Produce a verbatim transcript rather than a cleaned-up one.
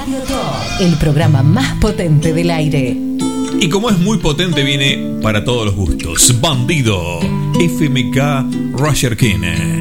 Radio Top, el programa más potente del aire. Y como es muy potente, viene para todos los gustos. Bandido, F M K Roger King.